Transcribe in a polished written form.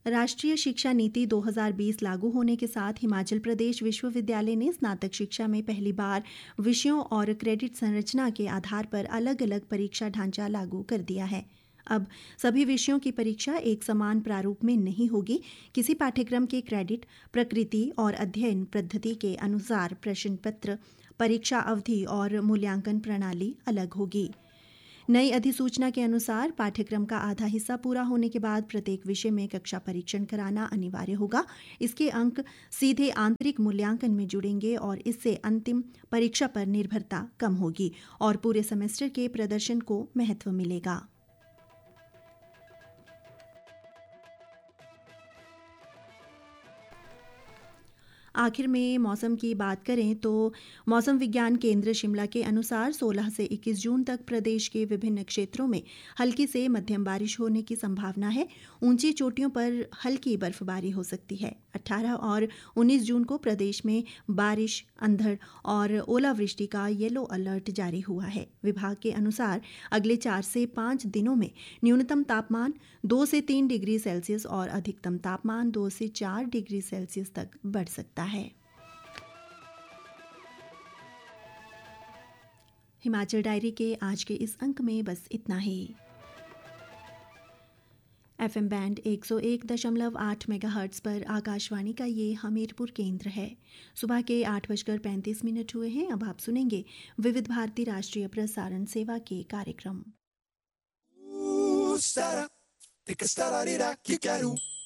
राष्ट्रीय शिक्षा नीति 2020 लागू होने के साथ हिमाचल प्रदेश विश्वविद्यालय ने स्नातक शिक्षा में पहली बार विषयों और क्रेडिट संरचना के आधार पर अलग अलग परीक्षा ढांचा लागू कर दिया है। अब सभी विषयों की परीक्षा एक समान प्रारूप में नहीं होगी। किसी पाठ्यक्रम के क्रेडिट, प्रकृति और अध्ययन पद्धति के अनुसार प्रश्न पत्र, परीक्षा अवधि और मूल्यांकन प्रणाली अलग होगी। नई अधिसूचना के अनुसार पाठ्यक्रम का आधा हिस्सा पूरा होने के बाद प्रत्येक विषय में कक्षा परीक्षण कराना अनिवार्य होगा। इसके अंक सीधे आंतरिक मूल्यांकन में जुड़ेंगे और इससे अंतिम परीक्षा पर निर्भरता कम होगी और पूरे सेमेस्टर के प्रदर्शन को महत्व मिलेगा। आखिर में मौसम की बात करें तो मौसम विज्ञान केंद्र शिमला के अनुसार 16 से 21 जून तक प्रदेश के विभिन्न क्षेत्रों में हल्की से मध्यम बारिश होने की संभावना है। ऊंची चोटियों पर हल्की बर्फबारी हो सकती है। 18 और 19 जून को प्रदेश में बारिश, अंधड़ और ओलावृष्टि का येलो अलर्ट जारी हुआ है। विभाग के अनुसार अगले 4 से 5 दिनों में न्यूनतम तापमान 2 से 3 डिग्री सेल्सियस और अधिकतम तापमान 2 से 4 डिग्री सेल्सियस तक बढ़ सकता है। हिमाचल डायरी के आज के इस अंक में बस इतना ही। एफएम बैंड 101.8 मेगाहर्ट्ज पर आकाशवाणी का ये हमीरपुर केंद्र है। सुबह के 8:35 हुए हैं। अब आप सुनेंगे विविध भारती राष्ट्रीय प्रसारण सेवा के कार्यक्रम।